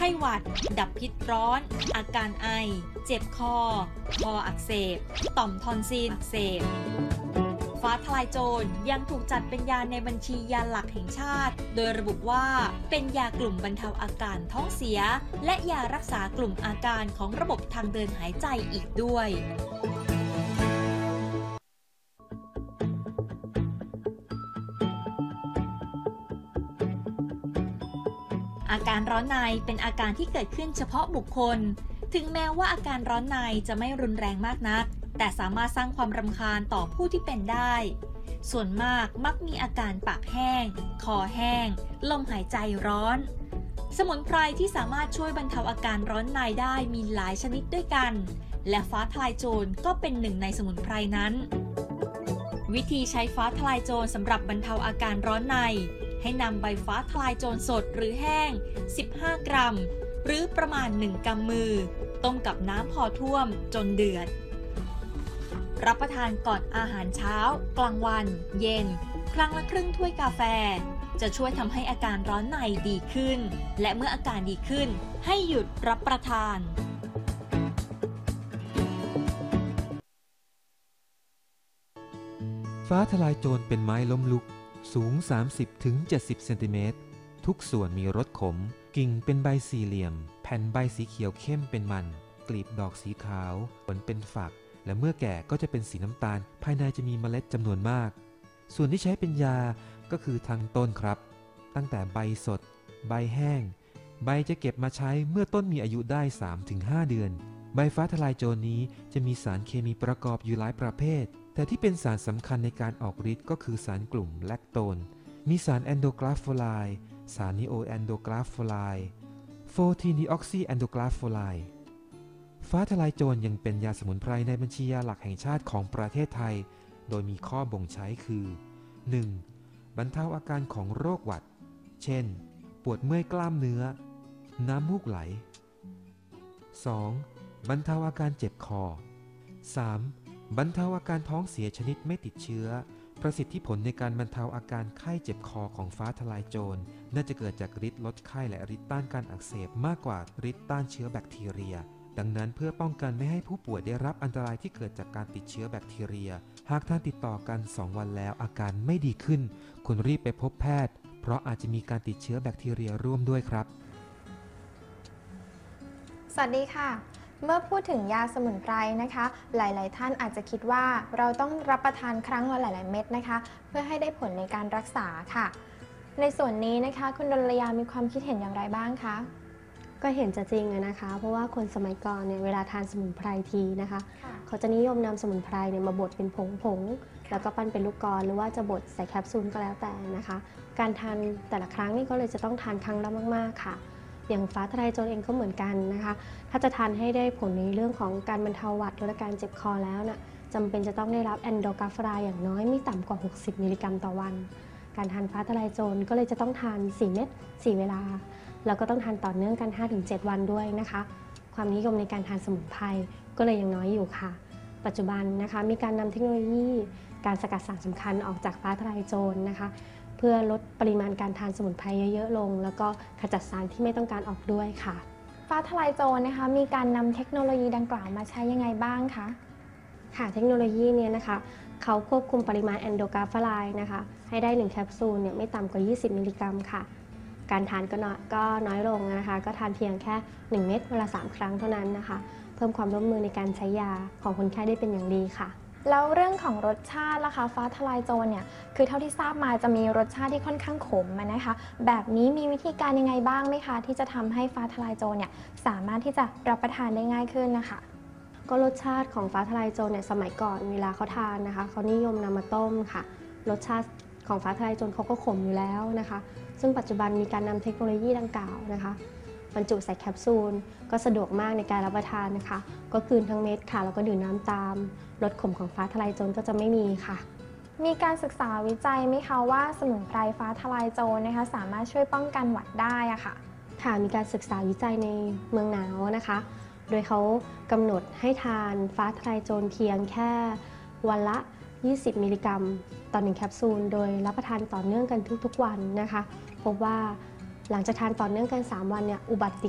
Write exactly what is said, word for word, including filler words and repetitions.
ข้หวัดดับพิษร้อนอาการไอเจ็บคอคออักเสบต่อมทอนซิลอักเสบฟ้าทลายโจรยังถูกจัดเป็นยาในบัญชียาหลักแห่งชาติโดยระบุว่าเป็นยากลุ่มบรรเทาอาการท้องเสียและยารักษากลุ่มอาการของระบบทางเดินหายใจอีกด้วยอาการร้อนในเป็นอาการที่เกิดขึ้นเฉพาะบุคคลถึงแม้ว่าอาการร้อนในจะไม่รุนแรงมากนักแต่สามารถสร้างความรำคาญต่อผู้ที่เป็นได้ส่วนมากมักมีอาการปากแห้งคอแห้งลมหายใจร้อนสมุนไพรที่สามารถช่วยบรรเทาอาการร้อนในได้มีหลายชนิดด้วยกันและฟ้าทลายโจรก็เป็นหนึ่งในสมุนไพรนั้นวิธีใช้ฟ้าทลายโจรสำหรับบรรเทาอาการร้อนในให้นำใบฟ้าทลายโจรสดหรือแห้งสิบห้ากรัมหรือประมาณหนึ่งกำมือต้มกับน้ำพอท่วมจนเดือดรับประทานก่อนอาหารเช้ากลางวันเย็นครั้งละครึ่งถ้วยกาแฟจะช่วยทำให้อาการร้อนในดีขึ้นและเมื่ออาการดีขึ้นให้หยุดรับประทานฟ้าทลายโจรเป็นไม้ล้มลุกสูง สามสิบถึงเจ็ดสิบ เซนติเมตรทุกส่วนมีรสขมกิ่งเป็นใบสี่เหลี่ยมแผ่นใบสีเขียวเข้มเป็นมันกลีบดอกสีขาวผลเป็นฝักและเมื่อแก่ก็จะเป็นสีน้ำตาลภายในจะมีเมล็ดจำนวนมากส่วนที่ใช้เป็นยาก็คือทางต้นครับตั้งแต่ใบสดใบแห้งใบจะเก็บมาใช้เมื่อต้นมีอายุได้ สามถึงห้า เดือนใบฟ้าทลายโจรนี้จะมีสารเคมีประกอบอยู่หลายประเภทแต่ที่เป็นสารสำคัญในการออกฤทธิ์ก็คือสารกลุ่มแลคโตนมีสารแอนโดกราโฟไลด์สารนิโอแอนโดกราโฟไลด์โฟทีนีออกซีแอนโดกราโฟไลด์ฟ้าทลายโจรยังเป็นยาสมุนไพรในบัญชียาหลักแห่งชาติของประเทศไทยโดยมีข้อบ่งใช้คือ หนึ่ง. บรรเทาอาการของโรคหวัดเช่นปวดเมื่อยกล้ามเนื้อน้ำมูกไหล สอง. บรรเทาอาการเจ็บคอ สาม. บรรเทาอาการท้องเสียชนิดไม่ติดเชื้อประสิทธิผลในการบรรเทาอาการไข้เจ็บคอของฟ้าทลายโจรน่าจะเกิดจากฤทธิ์ลดไข้และฤทธิ์ต้านการอักเสบมากกว่าฤทธิ์ต้านเชื้อแบคทีเรียดังนั้นเพื่อป้องกันไม่ให้ผู้ป่วยได้รับอันตรายที่เกิดจากการติดเชื้อแบคทีเรียหากท่านติดต่อกันสองวันแล้วอาการไม่ดีขึ้นคุณรีบไปพบแพทย์เพราะอาจจะมีการติดเชื้อแบคทีเรียร่วมด้วยครับสวัสดีค่ะเมื่อพูดถึงยาสมุนไพรนะคะหลายๆท่านอาจจะคิดว่าเราต้องรับประทานครั้งละหลายๆเม็ดนะคะเพื่อให้ได้ผลในการรักษาค่ะในส่วนนี้นะคะคุณดลยามีความคิดเห็นอย่างไรบ้างคะก็เห็นจะจริงนะคะเพราะว่าคนสมัยก่อนเนี่ยเวลาทานสมุนไพรทีนะคะเขาจะนิยมนำสมุนไพรเนี่ยมาบดเป็นผงผงแล้วก็ปั้นเป็นลูกกลอนหรือว่าจะบดใส่แคปซูลก็แล้วแต่นะคะการทานแต่ละครั้งนี่ก็เลยจะต้องทานครั้งละมากๆค่ะอย่างฟ้าทลายโจรเองก็เหมือนกันนะคะถ้าจะทานให้ได้ผลในเรื่องของการบรรเทาหวัดและการเจ็บคอแล้วนะ่ะจำเป็นจะต้องได้รับแอนโดกาฟราอย่างน้อยไม่ต่ำกว่าหกสิบมิลลิกรัมต่อวันการทานฟ้าทลายโจรก็เลยจะต้องทานสี่เม็ดสี่เวลาแล้วก็ต้องทานต่อเนื่องกัน ห้าถึงเจ็ด วันด้วยนะคะความนิยมในการทานสมุนไพรก็เลยยังน้อยอยู่ค่ะปัจจุบันนะคะมีการนำเทคโนโลยีการสกัดสารสำคัญออกจากฟ้าทลายโจรนะคะเพื่อลดปริมาณการทานสมุนไพรเยอะๆลงแล้วก็ขจัดสารที่ไม่ต้องการออกด้วยค่ะฟ้าทลายโจรนะคะมีการนำเทคโนโลยีดังกล่าวมาใช้ยังไงบ้างคะค่ะเทคโนโลยีเนี่ยนะคะเขาควบคุมปริมาณแอนโดกาฟาไลน์นะคะให้ได้หนึ่งแคปซูลเนี่ยไม่ต่ำกว่ายี่สิบมิลลิกรัมค่ะการทานก็น้อยก็น้อยลงนะคะก็ทานเพียงแค่หนึ่งเม็ดเวลาสามครั้งเท่านั้นนะคะเพิ่มความร่วมมือในการใช้ยาของคนไข้ได้เป็นอย่างดีค่ะแล้วเรื่องของรสชาติล่ะคะฟ้าทลายโจรเนี่ยคือเท่าที่ทราบมาจะมีรสชาติที่ค่อนข้างขมนะคะแบบนี้มีวิธีการยังไงบ้างไหมคะที่จะทำให้ฟ้าทลายโจรเนี่ยสามารถที่จะรับประทานได้ง่ายขึ้นนะคะก็รสชาติของฟ้าทลายโจรเนี่ยสมัยก่อนเวลาเขาทานนะคะเขานิยมนำมาต้มค่ะรสชาติของฟ้าทลายโจรเขาก็ขมอยู่แล้วนะคะซึ่งปัจจุบันมีการนำเทคโนโลยีดังกล่าวนะคะบรรจุใส่แคปซูลก็สะดวกมากในการรับประทานนะคะก็กลืนทั้งเม็ดค่ะแล้วก็ดื่มน้ำตามรสขมของฟ้าทลายโจรก็จะไม่มีค่ะมีการศึกษาวิจัยไหมคะว่าสมุนไพรฟ้าทลายโจรนะคะสามารถช่วยป้องกันหวัดได้อะค่ะค่ะมีการศึกษาวิจัยในเมืองหนาวนะคะโดยเขากำหนดให้ทานฟ้าทลายโจรเพียงแค่วันละยี่สิบมิลลิกรัมต่อหนึ่งแคปซูลโดยรับประทานต่อเนื่องกันทุกๆวันนะคะพบว่าหลังจากทานต่อเนื่องกันสามวันเนี่ยอุบัติ